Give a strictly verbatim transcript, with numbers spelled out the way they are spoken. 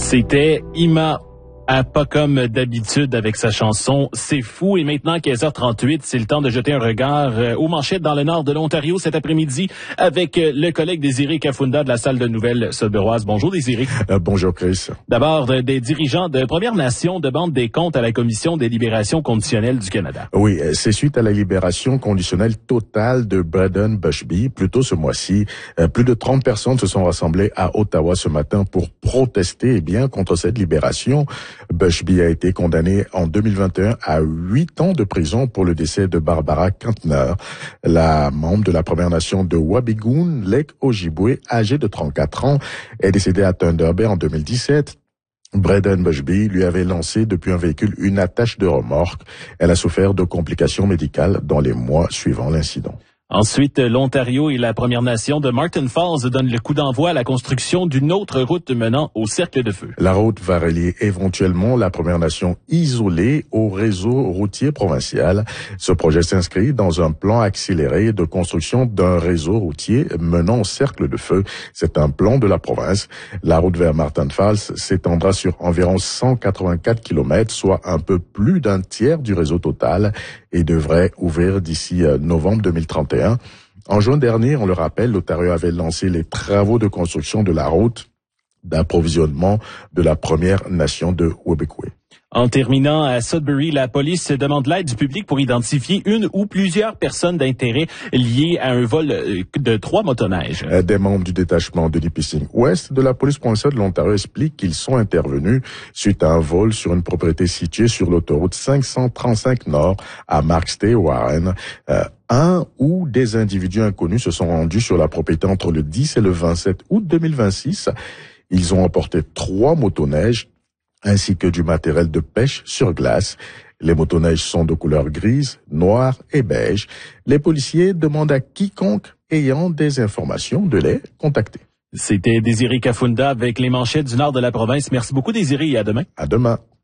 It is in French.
C'était Ima. À pas comme d'habitude avec sa chanson « C'est fou ». Et maintenant, quinze heures trente-huit, c'est le temps de jeter un regard euh, aux manchettes dans le nord de l'Ontario cet après-midi avec euh, le collègue Désiré Kafunda de la salle de nouvelles Sudburoise. Bonjour Désiré. Euh, bonjour Chris. D'abord, euh, des dirigeants de Première Nation demandent des comptes à la Commission des libérations conditionnelles du Canada. Oui, c'est suite à la libération conditionnelle totale de Braden Bushby. Plus tôt ce mois-ci, euh, plus de trente personnes se sont rassemblées à Ottawa ce matin pour protester eh bien contre cette libération. Bushby a été condamné en deux mille vingt et un à huit ans de prison pour le décès de Barbara Kantner, la membre de la Première Nation de Wabigoon, Lake Ojibwe, âgée de trente-quatre ans, est décédée à Thunder Bay en deux mille dix-sept. Braden Bushby lui avait lancé depuis un véhicule une attache de remorque. Elle a souffert de complications médicales dans les mois suivant l'incident. Ensuite, l'Ontario et la Première Nation de Martin Falls donnent le coup d'envoi à la construction d'une autre route menant au Cercle de Feu. La route va relier éventuellement la Première Nation isolée au réseau routier provincial. Ce projet s'inscrit dans un plan accéléré de construction d'un réseau routier menant au Cercle de Feu. C'est un plan de la province. La route vers Martin Falls s'étendra sur environ cent quatre-vingt-quatre kilomètres, soit un peu plus d'un tiers du réseau total, et devrait ouvrir d'ici novembre deux mille trente et un. En juin dernier, on le rappelle, l'Ontario avait lancé les travaux de construction de la route d'approvisionnement de la Première Nation de Wabekwe. En terminant, à Sudbury, la police demande l'aide du public pour identifier une ou plusieurs personnes d'intérêt liées à un vol de trois motoneiges. Des membres du détachement de l'Ipissing Ouest de la police provinciale de l'Ontario expliquent qu'ils sont intervenus suite à un vol sur une propriété située sur l'autoroute cinq cent trente-cinq Nord à Markstay, Warren. Euh, un ou des individus inconnus se sont rendus sur la propriété entre le dix et le vingt-sept août deux mille vingt-six. Ils ont emporté trois motoneiges ainsi que du matériel de pêche sur glace. Les motoneiges sont de couleur grise, noire et beige. Les policiers demandent à quiconque ayant des informations de les contacter. C'était Désiré Kafunda avec les manchettes du nord de la province. Merci beaucoup Désiré et à demain. À demain.